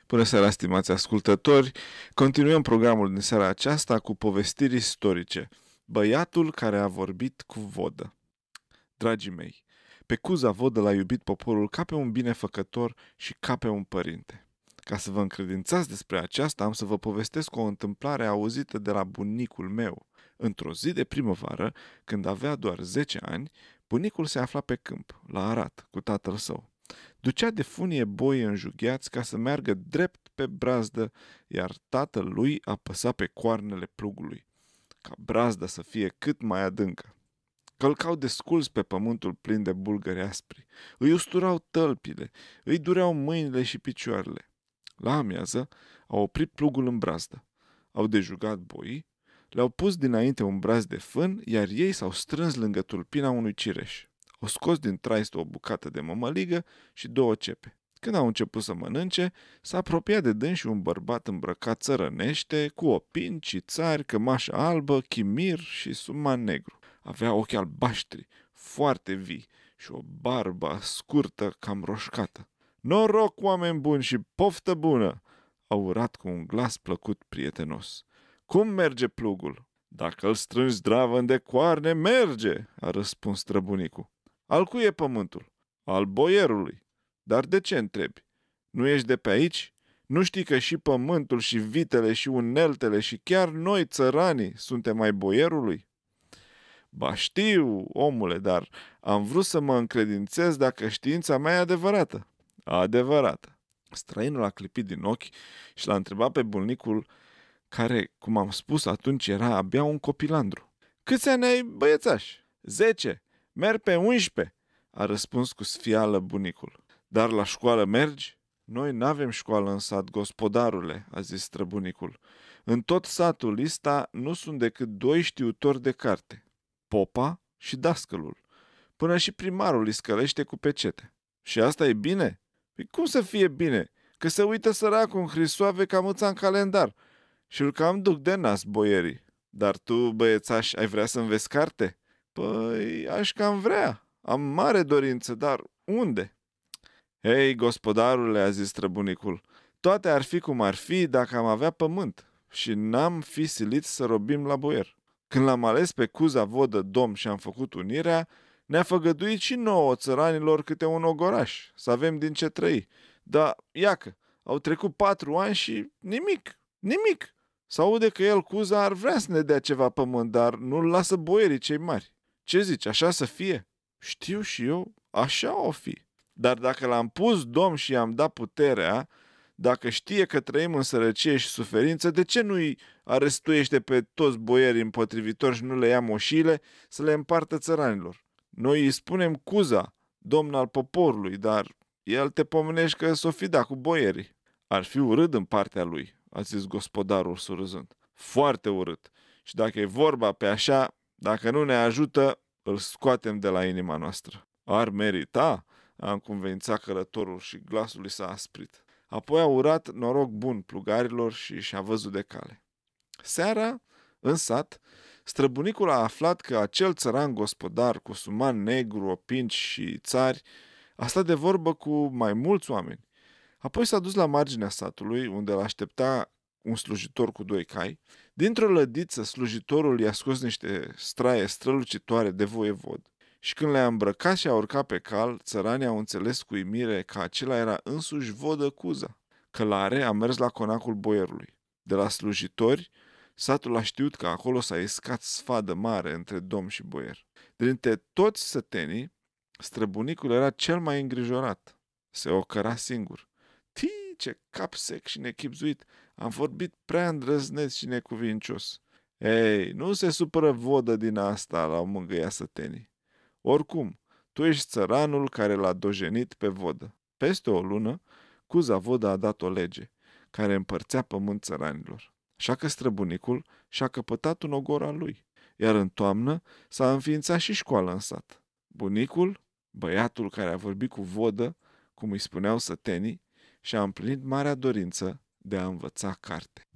Bună seara, stimați ascultători! Continuăm programul din seara aceasta cu povestiri istorice. Băiatul care a vorbit cu vodă. Dragii mei, pe Cuza Vodă l-a iubit poporul ca pe un binefăcător și ca pe un părinte. Ca să vă încredințați despre aceasta, am să vă povestesc o întâmplare auzită de la bunicul meu. Într-o zi de primăvară, când avea doar 10 ani, bunicul se afla pe câmp, la Arat, cu tatăl său. Ducea de funie boi înjugheați ca să meargă drept pe brazdă, iar tatăl lui apăsa pe coarnele plugului, ca brazda să fie cât mai adâncă. Călcau desculți pe pământul plin de bulgări aspri, îi usturau tălpile, îi dureau mâinile și picioarele. La amiază au oprit plugul în brazdă, au dejugat boii, le-au pus dinainte un braț de fân, iar ei s-au strâns lângă tulpina unui cireș. Au scos din traistă o bucată de mămăligă și 2 cepe. Când au început să mănânce, s-a apropiat de dânsi un bărbat îmbrăcat țărănește, cu opini, țițari, cămașă albă, chimir și suman negru. Avea ochi albaștri, foarte vii, și o barbă scurtă, cam roșcată. "Noroc, oameni buni, și poftă bună!" a urat cu un glas plăcut prietenos. "Cum merge plugul?" "Dacă îl strângi zdravăn de coarne, merge!" a răspuns străbunicul. "Al cui e pământul?" "Al boierului." "Dar de ce întrebi? Nu ești de pe aici? Nu știi că și pământul și vitele și uneltele și chiar noi, țăranii, suntem ai boierului?" "Ba știu, omule, dar am vrut să mă încredințez dacă știința mea e adevărată." "Adevărată." Străinul a clipit din ochi și l-a întrebat pe bunicul, care, cum am spus atunci, era abia un copilandru. "Câți ani ai, băiețaș?" "10. Merg pe 11, a răspuns cu sfială bunicul. "Dar la școală mergi?" "Noi n-avem școală în sat, gospodarule," a zis străbunicul. "În tot satul ăsta nu sunt decât 2 știutori de carte, popa și dascălul. Până și primarul îi scălește cu pecete." "Și asta e bine?" "Păi cum să fie bine? Că se uită săracul în hrisoave ca mâța în calendar și îl cam duc de nas boierii." "Dar tu, băiețaș, ai vrea să înveți carte?" "Păi, aș cam vrea. Am mare dorință, dar unde?" "Ei, gospodarule," a zis străbunicul, "toate ar fi cum ar fi dacă am avea pământ și n-am fi siliți să robim la boier. Când l-am ales pe Cuza Vodă domn și am făcut unirea, ne-a făgăduit și nouă țăranilor câte un ogoraș, să avem din ce trăi. Dar, iacă, au trecut 4 ani și nimic. S-aude că el, Cuza, ar vrea să ne dea ceva pământ, dar nu-l lasă boierii cei mari. Ce zici, așa să fie?" "Știu și eu, așa o fi. Dar dacă l-am pus domn și i-am dat puterea, dacă știe că trăim în sărăcie și suferință, de ce nu-i arestuiește pe toți boierii împotrivitori și nu le ia moșile să le împartă țăranilor? Noi îi spunem Cuza, domn al poporului, dar el te pomenești că s-o fi dat cu boierii." "Ar fi urât în partea lui," a zis gospodarul surâzând. "Foarte urât. Și dacă e vorba pe așa, dacă nu ne ajută, îl scoatem de la inima noastră." "Ar merita?" a încuvințat călătorul și glasul lui s-a asprit. Apoi a urat noroc bun plugarilor și și-a văzut de cale. Seara, în sat, străbunicul a aflat că acel țăran gospodar cu suman negru, opinci și țari a stat de vorbă cu mai mulți oameni. Apoi s-a dus la marginea satului, unde l-aștepta un slujitor cu 2 cai. Dintr-o lădiță, slujitorul i-a scos niște straie strălucitoare de voievod. Și când le-a îmbrăcat și a urcat pe cal, țăranii au înțeles cu uimire că acela era însuși Vodă Cuza. Călare a mers la conacul boierului. De la slujitori, satul a știut că acolo s-a iscat sfadă mare între domn și boier. Dintre toți sătenii, străbunicul era cel mai îngrijorat. Se ocăra singur. Ce cap sec și nechipzuit! Am vorbit prea îndrăzneț și necuvincios." "Ei, nu se supără Vodă din asta," l-au mângâiat sătenii. "Oricum, tu ești țăranul care l-a dojenit pe Vodă." Peste o lună, Cuza Vodă a dat o lege care împărțea pământ țăranilor. Așa că străbunicul și-a căpătat un ogor al lui, iar în toamnă s-a înființat și școală în sat. Bunicul, băiatul care a vorbit cu Vodă, cum îi spuneau sătenii, și-a împlinit marea dorință de a învăța carte.